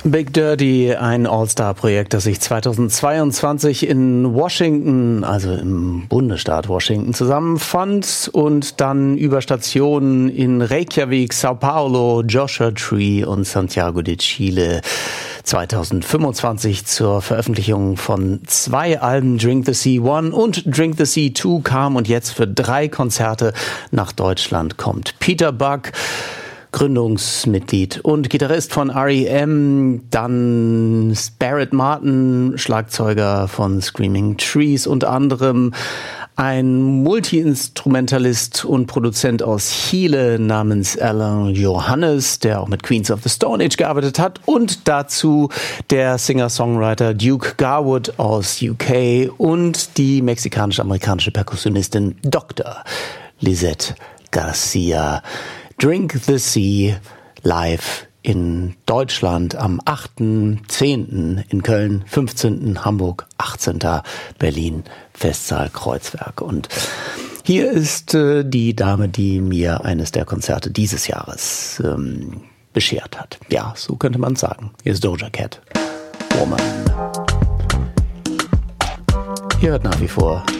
Big Dirty, ein All-Star-Projekt, das sich 2022 in Washington, also im Bundesstaat Washington, zusammenfand und dann über Stationen in Reykjavik, Sao Paulo, Joshua Tree und Santiago de Chile 2025 zur Veröffentlichung von 2 Alben, Drink the Sea 1 und Drink the Sea 2 kam und jetzt für 3 Konzerte nach Deutschland kommt. Peter Buck, Gründungsmitglied und Gitarrist von R.E.M., dann Barrett Martin, Schlagzeuger von Screaming Trees, unter anderem ein Multi-Instrumentalist und Produzent aus Chile namens Alan Johannes, der auch mit Queens of the Stone Age gearbeitet hat, und dazu der Singer-Songwriter Duke Garwood aus UK und die mexikanisch-amerikanische Perkussionistin Dr. Lisette Garcia. Drink the Sea live in Deutschland am 8.10. in Köln, 15. Hamburg, 18. Berlin, Festsaal Kreuzberg. Und hier ist die Dame, die mir eines der Konzerte dieses Jahres beschert hat. Ja, so könnte man sagen. Hier ist Doja Cat, Woman. Ihr hört nach wie vor